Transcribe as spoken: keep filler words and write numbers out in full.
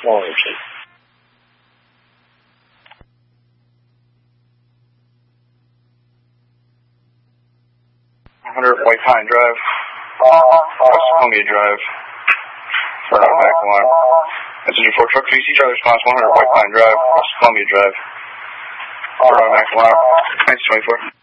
Morning, please. one hundred White Pine Drive, West Columbia Drive, for an automatic alarm. Messenger four Truck three C, driver response one hundred White Pine Drive, West Columbia Drive, for an automatic alarm, nine twenty-four.